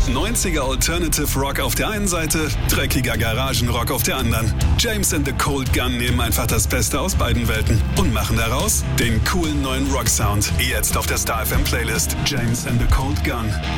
90er Alternative Rock auf der einen Seite, dreckiger Garagenrock auf der anderen. James and the Cold Gun nehmen einfach das Beste aus beiden Welten und machen daraus den coolen neuen Rock-Sound. Jetzt auf der Star FM Playlist. James and the Cold Gun.